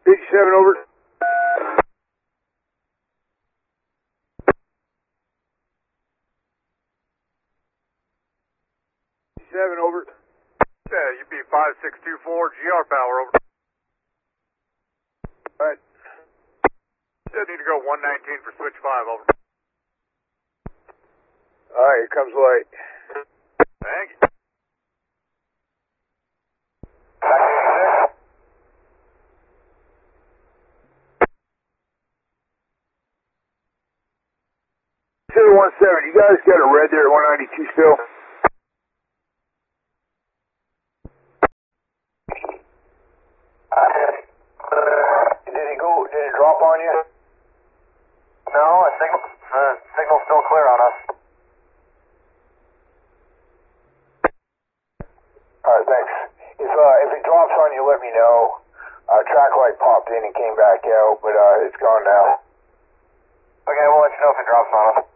57 over. 7 over. Yeah, UP 5624, GR power over. Alright. Yeah, need to go 119 for switch 5 over. Alright, here comes light. Thank you. City 17, you guys got a red there at 192 still? Did it drop on you? No, signal's still clear on us. Alright, thanks. If it drops on you, let me know. Track light popped in and came back out, but it's gone now. Okay, we'll let you know if it drops on us.